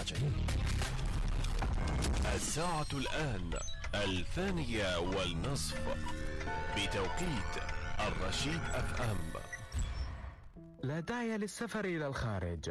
الرجل. الساعة الآن 2:30 بتوقيت الرشيد FM. لا داعي للسفر إلى الخارج،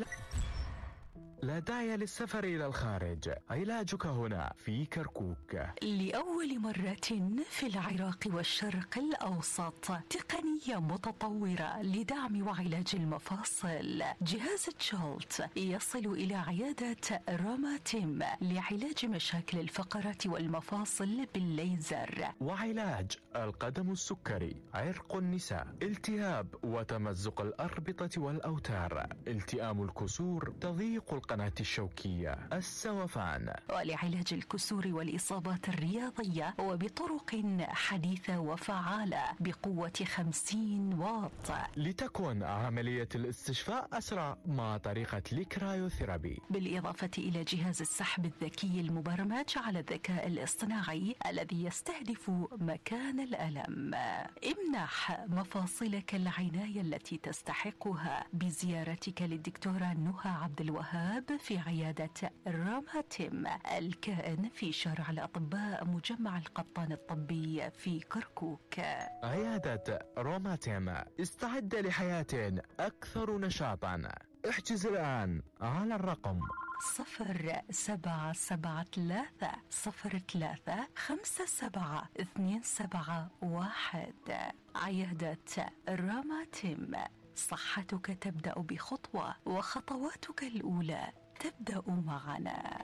لا داعي للسفر إلى الخارج، علاجك هنا في كركوك. لأول مرة في العراق والشرق الأوسط تقنية متطورة لدعم وعلاج المفاصل. جهاز تشولت يصل إلى عيادة روماتيم لعلاج مشاكل الفقرات والمفاصل بالليزر، وعلاج القدم السكري، عرق النساء، التهاب وتمزق الأربطة والأوتار، التئام الكسور، تضييق القناة الشوكية، السوفان، ولعلاج الكسور والإصابات الرياضية وبطرق حديثة وفعالة بقوة 50 واط، لتكون عملية الاستشفاء أسرع مع طريقة الكرايوثيرابي، بالإضافة إلى جهاز السحب الذكي المبرمج على الذكاء الاصطناعي الذي يستهدف مكان الألم. امنح مفاصلك العناية التي تستحقها بزيارتك للدكتورة نهى عبد الوهاب في عيادة روماتيم الكائن في شارع الأطباء مجمع القبطان الطبي في كركوك. عيادة روماتيم، استعد لحياة أكثر نشاطا. احجز الآن على الرقم 0773-03-57271. عيادة روماتيم، صحتك تبدأ بخطوة وخطواتك الأولى تبدأ معنا.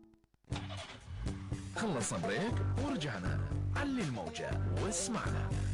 خلصنا بريك ورجعنا. علي الموجة واسمعنا.